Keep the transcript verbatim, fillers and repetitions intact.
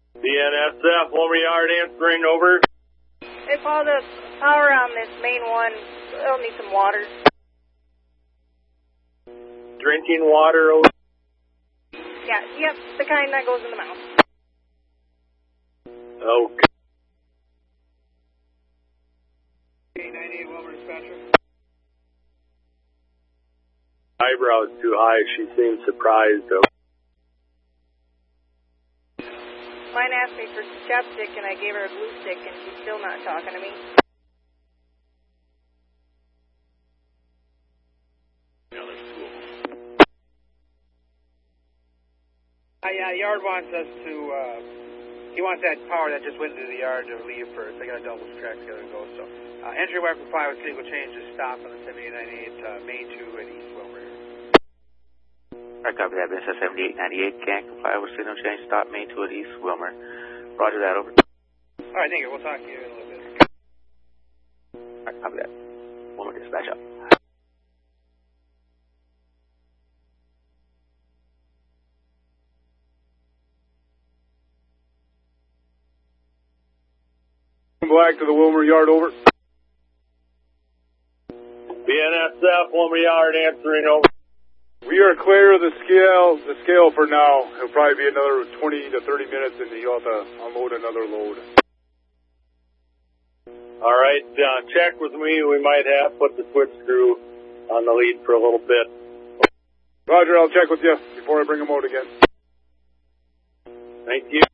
B N S F, Wilmer Yard answering, over. Hey, Paul, the power on this main one, it'll need some water. Drinking water, over. Yeah, yep, the kind that goes in the mouth. Okay. eight ninety-eight, Wilmer dispatcher. Eyebrows too high, she seems surprised, though. Mine asked me for chapstick, and I gave her a glue stick, and she's still not talking to me. Uh, yeah, Yard wants us to, uh, he wants that power that just went into the yard to leave first. They got to double track together and go. So, uh, entry wire for five with critical change to stop on the seventy-eight ninety-eight, uh, Main two at East Wilmer. I copy that, B S S seventy-eight ninety-eight, can't comply with signal change, stop Main two at East Wilmer. Roger that, over. All right, thank you. We'll talk to you in a little bit. I copy that. Wilmer dispatch up. Black to the Wilmer Yard, over. B N S F, Wilmer Yard answering, over. We are clear of the scale, the scale for now. It'll probably be another twenty to thirty minutes, and you'll have to unload another load. All right, uh, check with me. We might have put the switch screw on the lead for a little bit. Roger, I'll check with you before I bring them out again. Thank you.